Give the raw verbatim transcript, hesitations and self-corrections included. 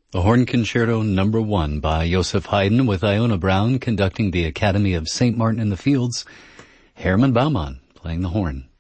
The Horn Concerto Number One by Joseph Haydn, with Iona Brown conducting the Academy of Saint Martin in the Fields, Hermann Baumann playing the horn.